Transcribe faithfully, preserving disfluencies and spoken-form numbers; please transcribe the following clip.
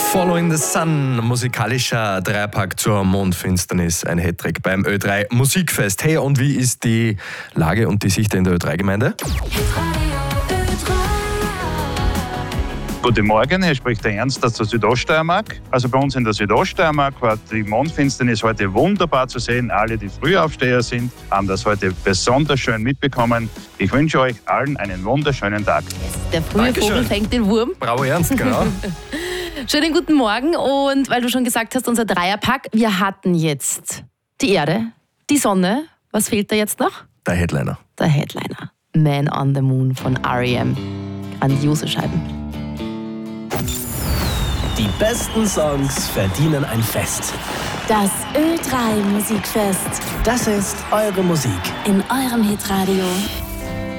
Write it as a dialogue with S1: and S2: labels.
S1: Following the Sun, musikalischer Dreierpack zur Mondfinsternis, ein Hattrick beim Ö drei Musikfest. Hey, und wie ist die Lage und die Sicht in der Ö drei Gemeinde?
S2: Guten Morgen, hier spricht der Ernst aus der Südoststeiermark. Also bei uns in der Südoststeiermark war die Mondfinsternis heute wunderbar zu sehen. Alle, die Frühaufsteher sind, haben das heute besonders schön mitbekommen. Ich wünsche euch allen einen wunderschönen Tag.
S3: Der frühe
S1: Dankeschön.
S3: Vogel fängt den Wurm.
S1: Bravo Ernst, genau.
S3: Schönen guten Morgen, und weil du schon gesagt hast, unser Dreierpack, wir hatten jetzt die Erde, die Sonne. Was fehlt da jetzt noch?
S1: Der Headliner.
S3: Der Headliner. Man on the Moon von R E M. Grandiose Scheiben.
S4: Die besten Songs verdienen ein Fest.
S5: Das Ö drei Musikfest
S4: Das ist eure Musik.
S5: in eurem Hitradio.